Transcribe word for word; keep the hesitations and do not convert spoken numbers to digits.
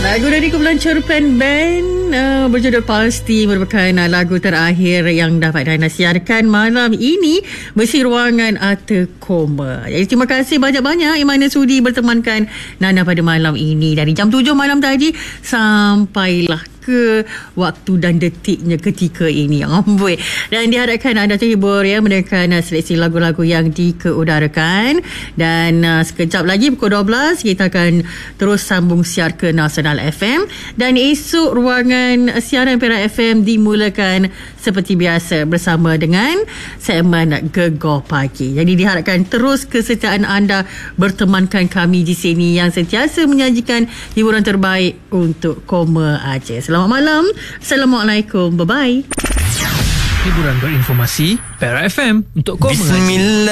Lagu dari kumpulan Cerpen Band uh, berjudul Pasti merupakan uh, lagu terakhir yang dapat Nana siarkan malam ini bersih ruangan Arthur Koma. Jadi terima kasih banyak-banyak yang mana sudi bertemankan Nana pada malam ini dari jam tujuh malam tadi sampailah ke waktu dan detiknya ketika ini. Amboi. Dan diharapkan anda terhibur ya mendengarkan uh, seleksi lagu-lagu yang dikeudarakan. Dan uh, sekejap lagi pukul dua belas kita akan terus sambung siar ke Nasional F M. Dan esok ruangan siaran Perak F M dimulakan seperti biasa bersama dengan segmen Gegar Pagi. Jadi diharapkan terus kesetiaan anda bertemankan kami di sini yang sentiasa menyajikan hiburan terbaik untuk Koma Aceh. Selamat malam. Assalamualaikum. Bye-bye. Hiburan berinformasi Perak F M untuk Koma Aceh.